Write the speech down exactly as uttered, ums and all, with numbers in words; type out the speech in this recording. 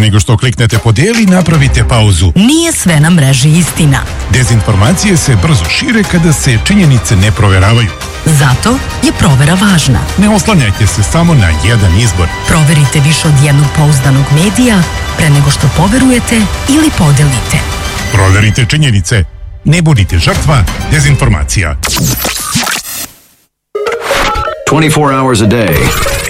nego što kliknete podijeli, napravite pauzu. Nije sve na mreži istina. Dezinformacije se brzo šire kada se činjenice ne proveravaju. Zato je provera važna. Ne oslanjajte se samo na jedan izbor. Proverite više od jednog pouzdanog medija pre nego što poverujete ili podelite. Proverite činjenice. Ne budite žrtva dezinformacija. twenty-four hours a day,